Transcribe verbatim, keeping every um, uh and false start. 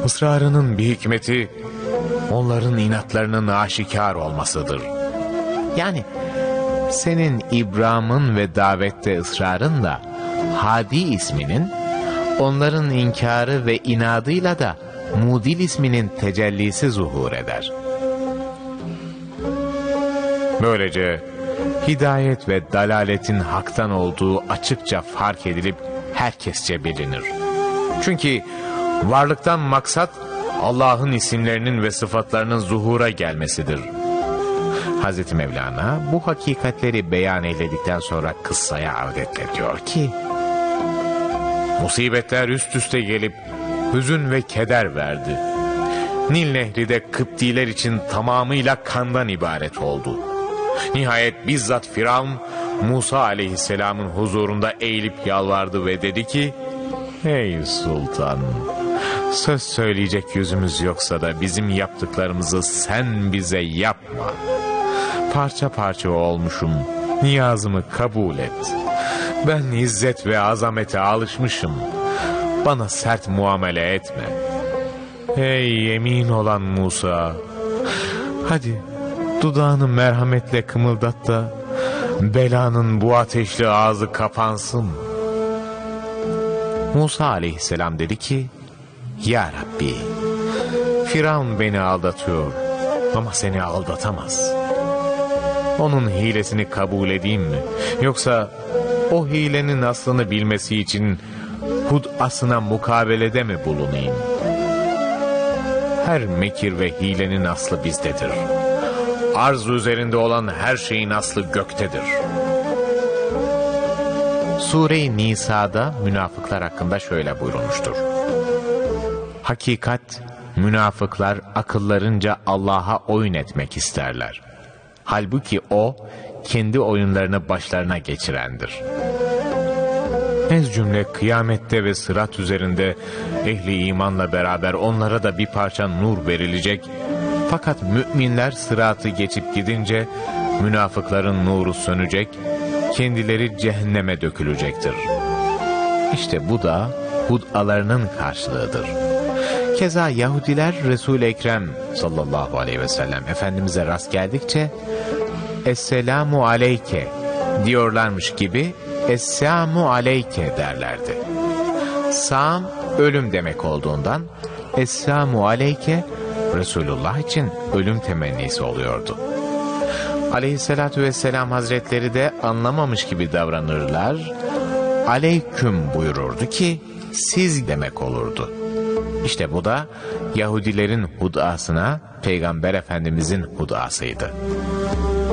Israrının bir hikmeti, onların inatlarının aşikar olmasıdır. Yani senin İbram'ın ve davette ısrarınla Hadi isminin, onların inkarı ve inadıyla da Mudil isminin tecellisi zuhur eder. Böylece hidayet ve dalaletin haktan olduğu açıkça fark edilip herkesçe bilinir. Çünkü varlıktan maksat Allah'ın isimlerinin ve sıfatlarının zuhura gelmesidir. Hazreti Mevlana bu hakikatleri beyan eyledikten sonra kıssaya avdetle diyor ki: musibetler üst üste gelip hüzün ve keder verdi. Nil Nehri de Kıptiler için tamamıyla kandan ibaret oldu. Nihayet bizzat Firavun Musa aleyhisselamın huzurunda eğilip yalvardı ve dedi ki: ey sultan, söz söyleyecek yüzümüz yoksa da bizim yaptıklarımızı sen bize yapma. Parça parça olmuşum, niyazımı kabul et. Ben izzet ve azamete alışmışım, bana sert muamele etme. Ey emin olan Musa, hadi dudağını merhametle kımıldat da belanın bu ateşli ağzı kapansın. Musa aleyhisselam dedi ki: ya Rabbi, Firavun beni aldatıyor ama seni aldatamaz. Onun hilesini kabul edeyim mi? Yoksa o hilenin aslını bilmesi için hudasına mukabelede mi bulunayım? Her mekir ve hilenin aslı bizdedir. Arz üzerinde olan her şeyin aslı göktedir. Sure-i Nisa'da münafıklar hakkında şöyle buyurulmuştur: hakikat, münafıklar akıllarınca Allah'a oyun etmek isterler. Halbuki o, kendi oyunlarını başlarına geçirendir. Ez cümle kıyamette ve sırat üzerinde ehli imanla beraber onlara da bir parça nur verilecek. Fakat müminler sıratı geçip gidince münafıkların nuru sönecek, kendileri cehenneme dökülecektir. İşte bu da hud'alarının karşılığıdır. Keza Yahudiler Resul-i Ekrem sallallahu aleyhi ve sellem Efendimiz'e rast geldikçe Esselamu aleyke diyorlarmış gibi Esselamu aleyke derlerdi. Sam ölüm demek olduğundan Esselamu aleyke Resulullah için ölüm temennisi oluyordu. Aleyhissalatü vesselam Hazretleri de anlamamış gibi davranırlar, aleyküm buyururdu ki siz demek olurdu. İşte bu da Yahudilerin hudasına Peygamber Efendimizin hudasıydı.